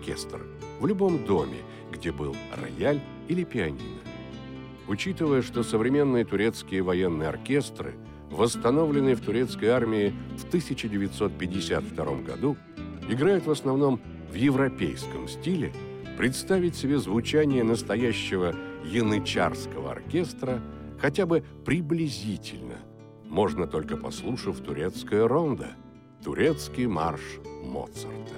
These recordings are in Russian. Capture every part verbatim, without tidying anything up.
оркестр в любом доме, где был рояль или пианино. Учитывая, что современные турецкие военные оркестры, восстановленные в турецкой армии в тысяча девятьсот пятьдесят втором году, играют в основном в европейском стиле, представить себе звучание настоящего янычарского оркестра хотя бы приблизительно можно, только послушав турецкое рондо, турецкий марш Моцарта.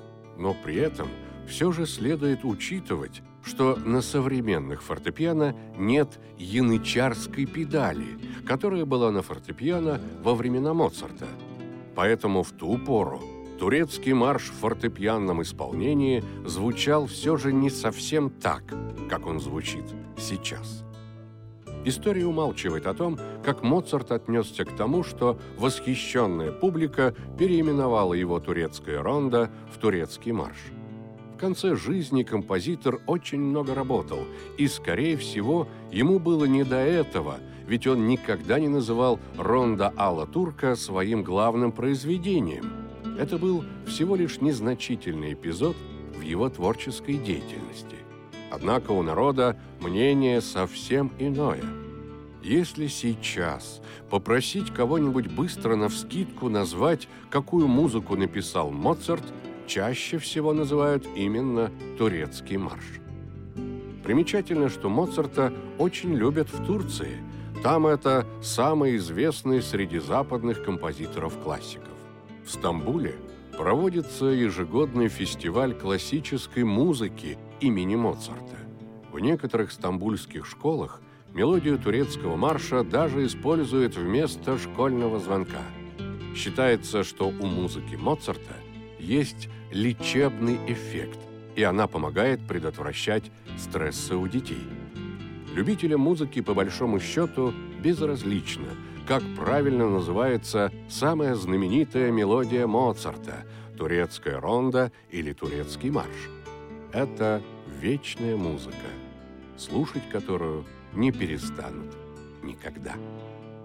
Но при этом все же следует учитывать, что на современных фортепиано нет янычарской педали, которая была на фортепиано во времена Моцарта. Поэтому в ту пору турецкий марш в фортепианном исполнении звучал все же не совсем так, как он звучит сейчас. История умалчивает о том, как Моцарт отнесся к тому, что восхищенная публика переименовала его турецкое рондо в турецкий марш. В конце жизни композитор очень много работал, и, скорее всего, ему было не до этого, ведь он никогда не называл рондо Ала-Турка своим главным произведением. Это был всего лишь незначительный эпизод в его творческой деятельности. Однако у народа мнение совсем иное. Если сейчас попросить кого-нибудь быстро навскидку назвать, какую музыку написал Моцарт, чаще всего называют именно турецкий марш. Примечательно, что Моцарта очень любят в Турции. Там это самый известный среди западных композиторов-классиков. В Стамбуле проводится ежегодный фестиваль классической музыки имени Моцарта. В некоторых стамбульских школах мелодию турецкого марша даже используют вместо школьного звонка. Считается, что у музыки Моцарта есть лечебный эффект, и она помогает предотвращать стрессы у детей. Любителям музыки, по большому счету, безразлично, как правильно называется самая знаменитая мелодия Моцарта – турецкая рондо или турецкий марш. Это вечная музыка, слушать которую не перестанут никогда.